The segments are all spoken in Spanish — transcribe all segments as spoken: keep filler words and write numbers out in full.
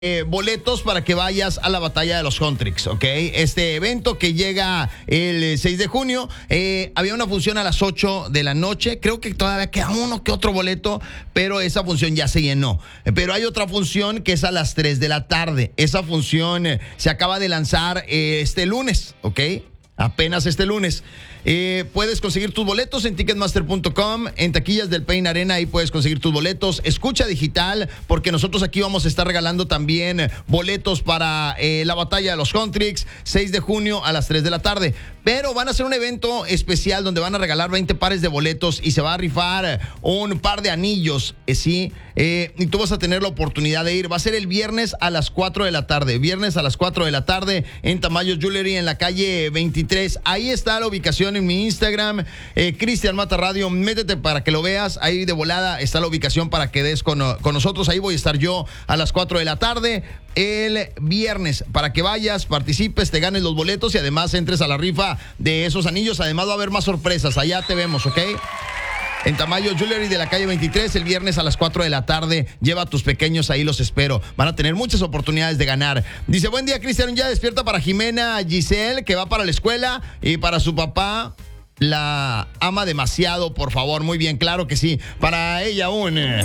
Eh, boletos para que vayas a la batalla de los Huntrix, ¿ok? Este evento que llega el seis de junio, eh, había una función a las ocho de la noche, creo que todavía queda uno que otro boleto, pero esa función ya se llenó. Pero hay otra función que es a las tres de la tarde, esa función eh, se acaba de lanzar eh, este lunes, ¿ok? Apenas este lunes. Eh, puedes conseguir tus boletos en ticketmaster punto com, en taquillas del Pain Arena, ahí puedes conseguir tus boletos. Escucha digital, porque nosotros aquí vamos a estar regalando también boletos para eh, la batalla de los Huntrix, seis de junio a las tres de la tarde. Pero van a hacer un evento especial donde van a regalar veinte pares de boletos y se va a rifar un par de anillos, eh, sí, eh, y tú vas a tener la oportunidad de ir. Va a ser el viernes a las cuatro de la tarde, viernes a las cuatro de la tarde en Tamayo Jewelry en la calle veintitrés. Ahí está la ubicación en mi Instagram, eh, Cristian Mata Radio. Métete para que lo veas. Ahí de volada está la ubicación para que des con, con nosotros. Ahí voy a estar yo a las cuatro de la tarde el viernes para que vayas, participes, te ganes los boletos y además entres a la rifa de esos anillos. Además va a haber más sorpresas. Allá te vemos, ¿ok? En Tamayo Jewelry de la calle veintitrés, el viernes a las cuatro de la tarde. Lleva a tus pequeños, ahí los espero. Van a tener muchas oportunidades de ganar. Dice, buen día, Cristian, ya despierta para Jimena Giselle, que va para la escuela, y para su papá. La ama demasiado, por favor. Muy bien, claro que sí. Para ella un... ¡Ya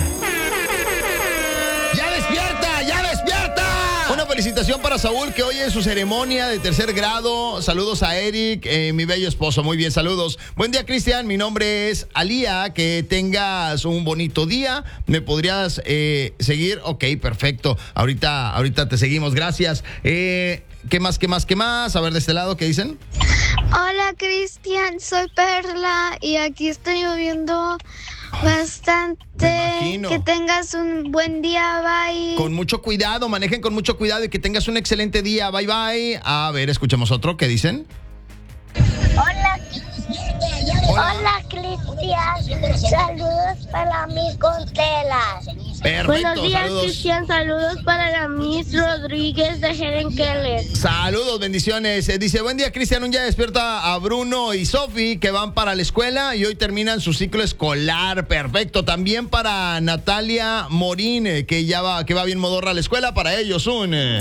despierta! ¡Ya despierta! Una felicitación para Saúl, que hoy es su ceremonia de tercer grado. Saludos a Eric, eh, mi bello esposo. Muy bien, saludos. Buen día, Cristian. Mi nombre es Alía. Que tengas un bonito día. ¿Me podrías eh, seguir? Ok, perfecto. Ahorita, ahorita te seguimos. Gracias. Eh, ¿Qué más, qué más, qué más? A ver, de este lado, ¿qué dicen? Hola, Cristian. Soy Perla y aquí estoy lloviendo bastante. Que tengas un buen día, bye. Con mucho cuidado, manejen con mucho cuidado y que tengas un excelente día, bye bye. A ver, escuchemos otro, ¿qué dicen? Hola, hola, hola Cristian, saludos para mí con telas. Perfecto, buenos días, saludos. Cristian, saludos para la Miss Rodríguez de Helen Keller. Saludos, bendiciones. Eh, dice, buen día, Cristian, un día despierta a Bruno y Sofi, que van para la escuela y hoy terminan su ciclo escolar. Perfecto, también para Natalia Morín, eh, que ya va, que va bien modorra a la escuela. Para ellos un... Eh...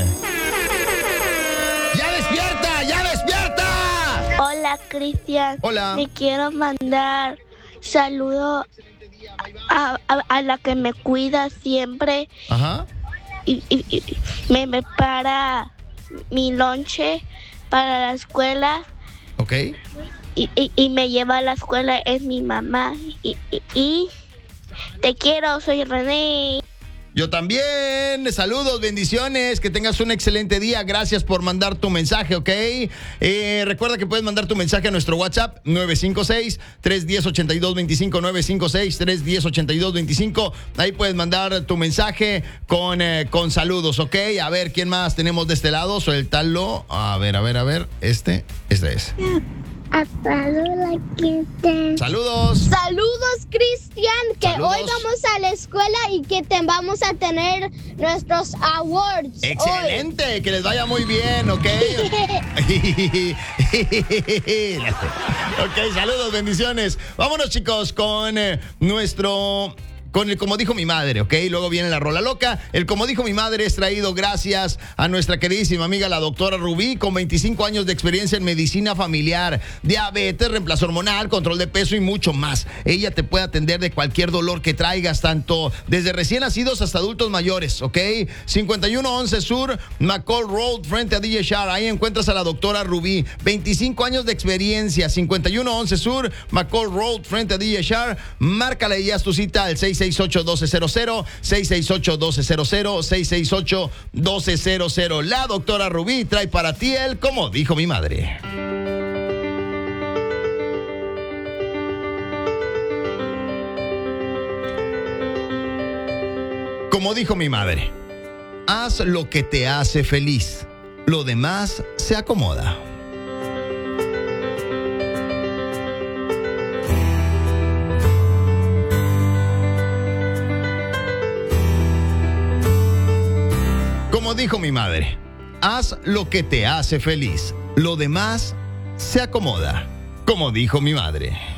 ¡Ya despierta! ¡Ya despierta! Hola, Cristian. Hola. Me quiero mandar saludo a, a, a la que me cuida siempre. Ajá. Y, y, y me prepara mi lonche para la escuela. Ok. Y, y, y me lleva a la escuela, es mi mamá. Y, y, y te quiero, soy René. Yo también. Saludos, bendiciones, que tengas un excelente día. Gracias por mandar tu mensaje, ¿ok? Eh, recuerda que puedes mandar tu mensaje a nuestro WhatsApp nueve cinco seis, tres uno cero, ocho dos dos cinco, nueve cinco seis, tres uno cero, ocho dos dos cinco. Ahí puedes mandar tu mensaje con, eh, con saludos, ¿ok? A ver, ¿quién más tenemos de este lado? Suéltalo. A ver, a ver, a ver. Este, este es. Saludos, Cristian. Saludos. Saludos, Cristian, que Saludos. hoy vamos a la escuela y que te vamos a tener nuestros awards. Excelente, hoy. Que les vaya muy bien, ¿ok? Ok, saludos, bendiciones. Vámonos, chicos, con eh, nuestro... Con el Como Dijo Mi Madre, ¿ok? Luego viene la rola loca. El Como Dijo Mi Madre es traído gracias a nuestra queridísima amiga, la doctora Rubí, con veinticinco años de experiencia en medicina familiar, diabetes, reemplazo hormonal, control de peso y mucho más. Ella te puede atender de cualquier dolor que traigas, tanto desde recién nacidos hasta adultos mayores, ¿ok? cincuenta y uno once Sur, McCall Road, frente a D J Shar. Ahí encuentras a la doctora Rubí. veinticinco años de experiencia, cincuenta y uno once Sur, McCall Road, frente a D J Shar. Márcale ya tu cita al seis seis ocho, uno dos cero cero, seis seis ocho, uno dos cero cero, seis seis ocho, uno dos cero cero. La doctora Rubí trae para ti el Como Dijo Mi Madre. Como dijo mi madre, haz lo que te hace feliz, lo demás se acomoda. Como dijo mi madre, haz lo que te hace feliz, lo demás se acomoda. Como dijo mi madre.